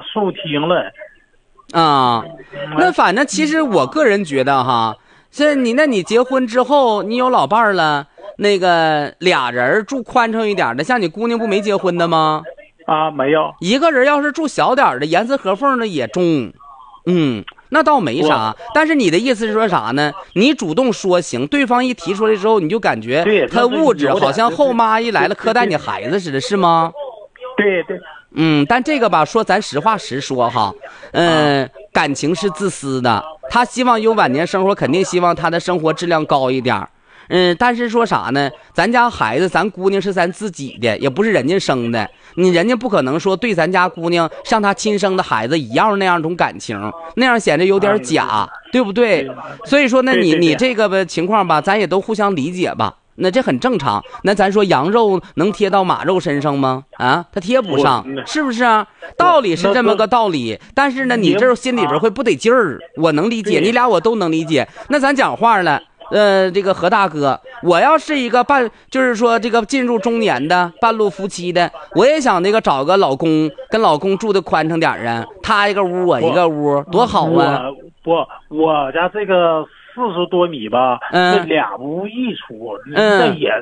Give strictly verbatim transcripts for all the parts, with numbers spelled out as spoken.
收听了。 啊，那反正其实我个人觉得哈，现在你那你结婚之后，你有老伴儿了，那个俩人住宽敞一点的，像你姑娘不没结婚的吗？ 啊，没有。 一个人要是住小点的，严丝合缝的也中，嗯，那倒没啥。但是你的意思是说啥呢？你主动说行，对方一提出来之后，你就感觉他物质好像后妈一来了苛待你孩子似的，是吗？ 对对。 嗯，但这个吧，说咱实话实说哈，嗯、呃，感情是自私的，他希望有晚年生活，肯定希望他的生活质量高一点。嗯，但是说啥呢？咱家孩子，咱姑娘是咱自己的，也不是人家生的，你人家不可能说对咱家姑娘像他亲生的孩子一样那样种感情，那样显得有点假，对不对？所以说呢，你你这个情况吧，咱也都互相理解吧。那这很正常。那咱说羊肉能贴到马肉身上吗？啊，它贴不上，是不是啊？道理是这么个道理，但是呢，你这心里边会不得劲儿。我能理解，你俩我都能理解。那咱讲话了，呃，这个何大哥，我要是一个半，就是说这个进入中年的半路夫妻的，我也想那个找个老公，跟老公住的宽敞点啊，他一个屋，我一个屋，多好啊！ 我我家这个。四十多米吧，嗯，这俩屋一厨，嗯，这也，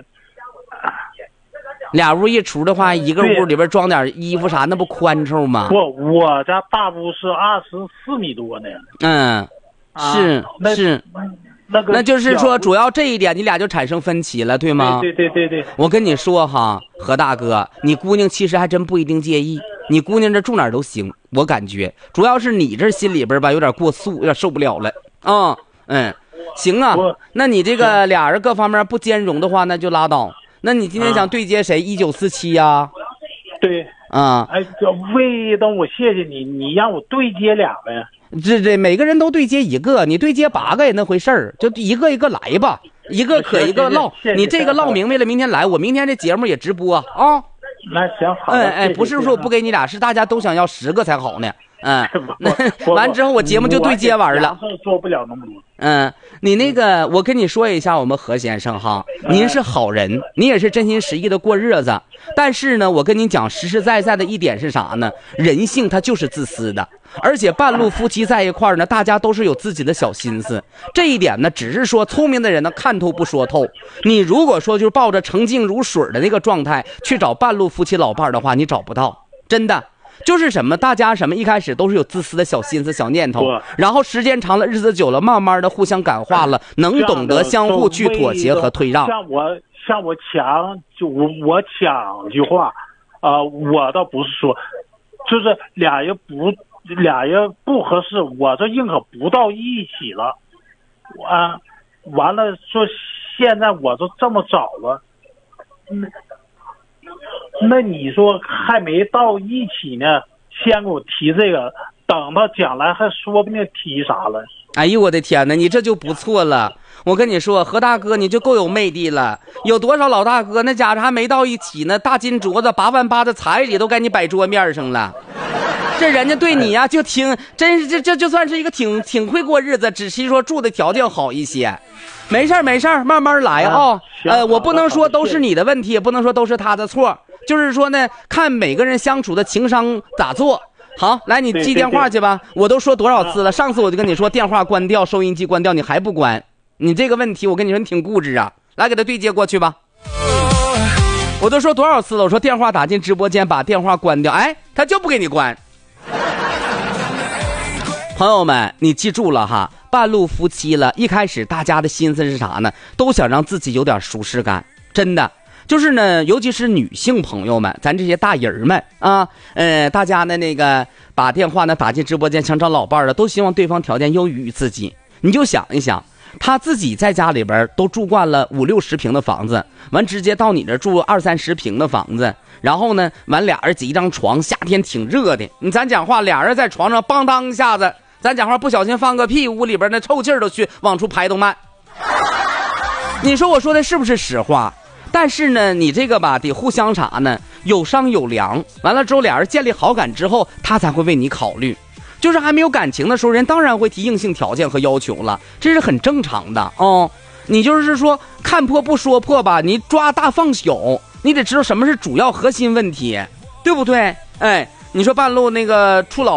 俩屋一厨的话，一个屋里边装点衣服啥，那不宽敞吗？ 不，我家大屋是二十四米多呢。 嗯，是、啊、是， 那个， 那就是说，主要这一点，你俩就产生分歧了，对吗？ 对对对对对。 我跟你说哈，何大哥，你姑娘其实还真不一定介意，你姑娘这住哪儿都行，我感觉，主要是你这心里边吧有点过速，有点受不了了啊。嗯嗯，行啊，那你这个俩人各方面不兼容的话，那就拉倒。那你今天想对接谁？一九四七呀？ 对， 啊， 哎，魏东，我谢谢你，你让我对接俩呗。 这这每个人都对接一个，你对接八个也那回事儿，就一个一个来吧，一个可一个唠。你这个唠明白了，明天来，我明天这节目也直播啊。 那行好。 哎哎，不是说不给你俩，是大家都想要十个才好呢。嗯，那完之后我节目就对接完了。 做不了那么多。 嗯，你那个，我跟你说一下，我们何先生哈，您是好人，你也是真心实意的过日子。但是呢，我跟你讲，实实在在的一点是啥呢？人性它就是自私的，而且半路夫妻在一块儿呢，大家都是有自己的小心思。这一点呢，只是说聪明的人呢看透不说透。你如果说就是抱着澄净如水的那个状态去找半路夫妻老伴的话，你找不到，真的。就是什么，大家什么一开始都是有自私的小心思、小念头，然后时间长了，日子久了，慢慢的互相感化了，能懂得相互去妥协和退让。 像我，像我抢，就我我抢句话，啊、呃，我倒不是说，就是俩人不俩人不合适，我这硬可不到一起了，啊，完了说现在我都这么早了，嗯。那你说还没到一起呢，先给我提这个，等到将来还说不定提啥了。 哎呦我的天哪，你这就不错了。我跟你说，何大哥你就够有魅力了。有多少老大哥那家伙还没到一起呢，大金镯子八万八的彩礼都给你摆桌面上了。这人家对你呀、啊、就挺真是，这这就算是一个挺挺会过日子，只是说住的条件好一些。没事没事，慢慢来啊、哦。呃，我不能说都是你的问题，也不能说都是他的错，就是说呢，看每个人相处的情商咋做。好，来你记电话去吧。对对对，我都说多少次了，上次我就跟你说电话关掉，收音机关掉，你还不关。你这个问题，我跟你说你挺固执啊。来给他对接过去吧。我都说多少次了，我说电话打进直播间，把电话关掉，哎，他就不给你关。朋友们，你记住了哈，半路夫妻了，一开始大家的心思是啥呢？都想让自己有点舒适感，真的。就是呢，尤其是女性朋友们，咱这些大人们啊，呃，大家呢那个把电话呢打进直播间，想找老伴儿的，都希望对方条件优于自己。你就想一想，他自己在家里边都住惯了五六十平的房子，完直接到你这住二三十平的房子，然后呢，完俩人挤一张床，夏天挺热的，你咱讲话，俩人在床上邦当一下子，咱讲话不小心放个屁，屋里边那臭气儿都去往出排都慢。你说我说的是不是实话？但是呢，你这个吧得互相啥呢？有商有量，完了之后俩人建立好感之后，他才会为你考虑。就是还没有感情的时候，人当然会提硬性条件和要求了，这是很正常的哦。你就是说看破不说破吧，你抓大放小，你得知道什么是主要核心问题，对不对？哎，你说半路那个出老